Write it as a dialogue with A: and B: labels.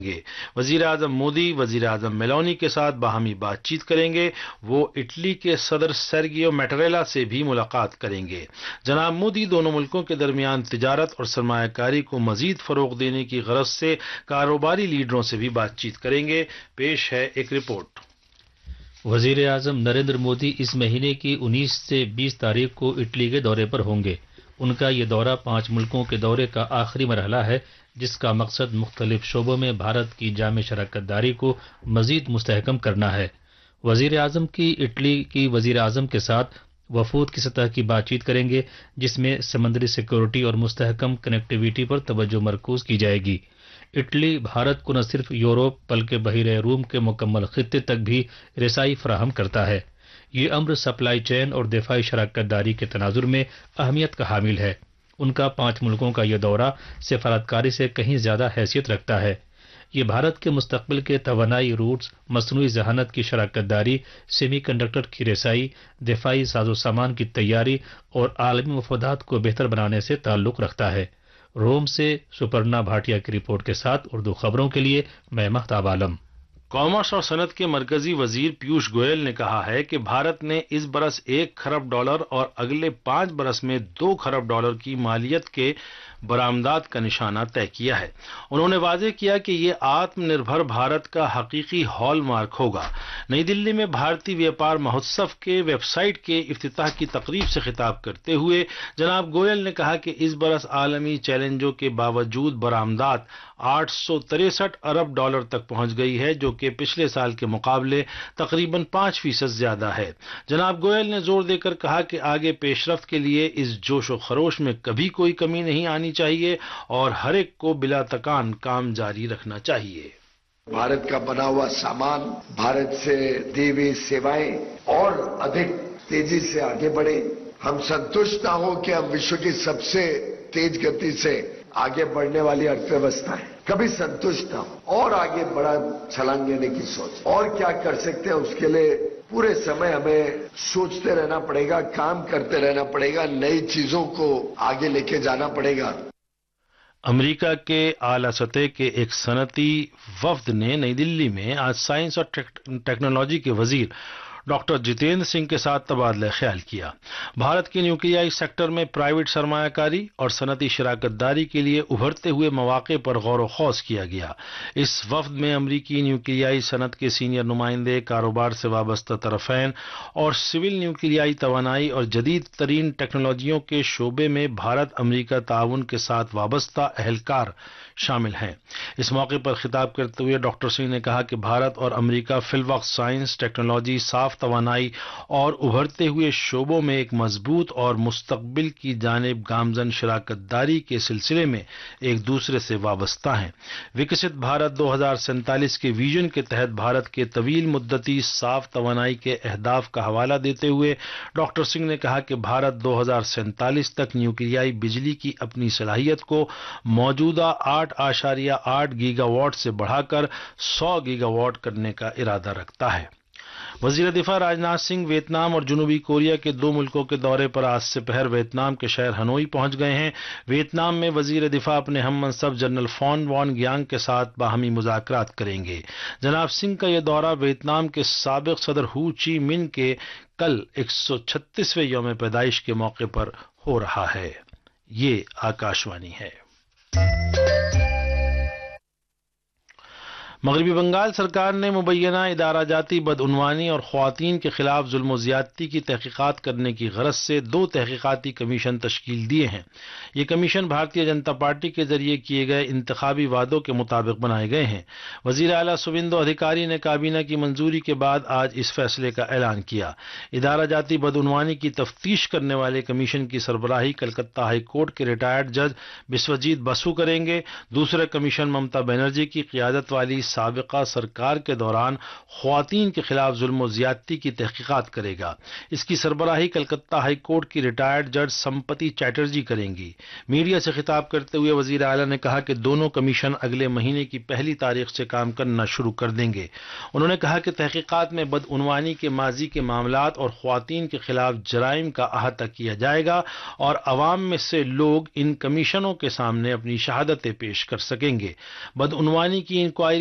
A: وزیر اعظم مودی وزیر اعظم میلونی کے ساتھ باہمی بات چیت کریں گے۔ وہ اٹلی کے صدر سرگیو میٹریلا سے بھی ملاقات کریں گے۔ جناب مودی دونوں ملکوں کے درمیان تجارت اور سرمایہ کاری کو مزید فروغ دینے کی غرض سے کاروباری لیڈروں سے بھی بات چیت کریں گے۔ پیش ہے ایک رپورٹ۔
B: وزیر اعظم نریندر مودی اس مہینے کی 19 سے 20 تاریخ کو اٹلی کے دورے پر ہوں گے۔ ان کا یہ دورہ 5 ملکوں کے دورے کا آخری مرحلہ ہے، جس کا مقصد مختلف شعبوں میں بھارت کی جامع شراکت داری کو مزید مستحکم کرنا ہے۔ وزیر اعظم کی اٹلی کی وزیر اعظم کے ساتھ وفود کی سطح کی بات چیت کریں گے، جس میں سمندری سیکورٹی اور مستحکم کنیکٹیویٹی پر توجہ مرکوز کی جائے گی۔ اٹلی بھارت کو نہ صرف یورپ بلکہ بحیرہ روم کے مکمل خطے تک بھی رسائی فراہم کرتا ہے۔ یہ امر سپلائی چین اور دفاعی شراکت داری کے تناظر میں اہمیت کا حامل ہے۔ ان کا 5 ملکوں کا یہ دورہ سفارتکاری سے کہیں زیادہ حیثیت رکھتا ہے۔ یہ بھارت کے مستقبل کے توانائی روٹس، مصنوعی ذہانت کی شراکت داری، سیمی کنڈکٹر کی رسائی، دفاعی ساز و سامان کی تیاری اور عالمی مفادات کو بہتر بنانے سے تعلق رکھتا ہے۔ روم سے سپرنا بھاٹیا کی رپورٹ کے ساتھ اردو خبروں کے لیے میں مہتاب عالم۔
A: کامرس اور صنعت کے مرکزی وزیر پیوش گوئل نے کہا ہے کہ بھارت نے اس برس $1 کھرب اور اگلے 5 برس میں $2 کھرب کی مالیت کے برآمدات کا نشانہ طے کیا ہے۔ انہوں نے واضح کیا کہ یہ آتم نربھر بھارت کا حقیقی ہال مارک ہوگا۔ نئی دلی میں بھارتی ویاپار مہوتسو کے ویب سائٹ کے افتتاح کی تقریب سے خطاب کرتے ہوئے جناب گوئل نے کہا کہ اس برس عالمی چیلنجوں کے باوجود برآمدات $863 ارب تک پہنچ گئی ہے، جو کہ پچھلے سال کے مقابلے تقریباً 5% زیادہ ہے۔ جناب گوئل نے زور دے کر کہا کہ آگے پیش رفت کے لیے اس جوش و خروش میں کبھی کوئی کمی نہیں آنی چاہیے اور ہر ایک کو بلا تکان کام جاری رکھنا چاہیے۔
C: بھارت کا بنا ہوا سامان، بھارت سے دی ہوئی سیوائیں اور ادھک تیزی سے آگے بڑھے۔ ہم سنتشٹ نہ ہو کہ ہم وشو کی سب سے تیز گتی سے آگے بڑھنے والی ارتھ ویوستھا ہے، کبھی سنتشٹ نہ ہو اور آگے بڑا چھلانگ لینے کی سوچ۔ اور کیا کر سکتے ہیں اس کے لیے پورے سمے ہمیں سوچتے رہنا پڑے گا، کام کرتے رہنا پڑے گا، نئی چیزوں کو آگے لے کے جانا پڑے گا۔
A: امریکہ کے اعلیٰ سطح کے ایک صنعتی وفد نے نئی دلی میں آج سائنس اور ٹیکنالوجی کے وزیر ڈاکٹر جتیندر سنگھ کے ساتھ تبادلہ خیال کیا۔ بھارت کے نیوکلیائی سیکٹر میں پرائیویٹ سرمایہ کاری اور صنعتی شراکت داری کے لیے ابھرتے ہوئے مواقع پر غور و خوض کیا گیا۔ اس وفد میں امریکی نیوکلیائی صنعت کے سینئر نمائندے، کاروبار سے وابستہ طرفین اور سول نیوکلیائی توانائی اور جدید ترین ٹیکنالوجیوں کے شعبے میں بھارت امریکہ تعاون کے ساتھ وابستہ اہلکار شامل ہیں۔ اس موقع پر خطاب کرتے ہوئے ڈاکٹر سنگھ نے کہا کہ بھارت اور امریکہ فی الوقت سائنس، ٹیکنالوجی، صاف توانائی اور ابھرتے ہوئے شعبوں میں ایک مضبوط اور مستقبل کی جانب گامزن شراکت داری کے سلسلے میں ایک دوسرے سے وابستہ ہیں۔ وکست بھارت 2047 کے ویژن کے تحت بھارت کے طویل مدتی صاف توانائی کے اہداف کا حوالہ دیتے ہوئے ڈاکٹر سنگھ نے کہا کہ بھارت 2047 تک نیوکلیائی بجلی کی اپنی صلاحیت کو موجودہ 8.8 گیگا واٹ سے بڑھا کر 100 گیگا واٹ کرنے کا ارادہ رکھتا ہے۔ وزیر دفاع راجناتھ سنگھ ویتنام اور جنوبی کوریا کے 2 ملکوں کے دورے پر آج سے پہر ویتنام کے شہر ہنوئی پہنچ گئے ہیں۔ ویتنام میں وزیر دفاع اپنے ہم منصب جنرل فون وان گیانگ کے ساتھ باہمی مذاکرات کریں گے۔ جناب سنگھ کا یہ دورہ ویتنام کے سابق صدر ہو چی من کے کل 136ویں یوم پیدائش کے موقع پر ہو رہا ہے۔ یہ آکاشوانی ہے۔ مغربی بنگال سرکار نے مبینہ ادارہ جاتی بدعنوانی اور خواتین کے خلاف ظلم و زیادتی کی تحقیقات کرنے کی غرض سے 2 تحقیقاتی کمیشن تشکیل دیے ہیں۔ یہ کمیشن بھارتیہ جنتا پارٹی کے ذریعے کیے گئے انتخابی وعدوں کے مطابق بنائے گئے ہیں۔ وزیر اعلیٰ سویندو ادھیکاری نے کابینہ کی منظوری کے بعد آج اس فیصلے کا اعلان کیا۔ ادارہ جاتی بدعنوانی کی تفتیش کرنے والے کمیشن کی سربراہی کلکتہ ہائی کورٹ کے ریٹائرڈ جج بسوجیت بسو کریں گے۔ دوسرے کمیشن ممتا بنرجی کی قیادت والی سابقہ سرکار کے دوران خواتین کے خلاف ظلم و زیادتی کی تحقیقات کرے گا۔ اس کی سربراہی کلکتہ ہائی کورٹ کی ریٹائرڈ جج سمپتی چیٹرجی کریں گی۔ میڈیا سے خطاب کرتے ہوئے وزیر اعلیٰ نے کہا کہ دونوں کمیشن اگلے مہینے کی پہلی تاریخ سے کام کرنا شروع کر دیں گے۔ انہوں نے کہا کہ تحقیقات میں بدعنوانی کے ماضی کے معاملات اور خواتین کے خلاف جرائم کا احاطہ کیا جائے گا اور عوام میں سے لوگ ان کمیشنوں کے سامنے اپنی شہادتیں پیش کر سکیں گے۔ بدعنوانی کی انکوائری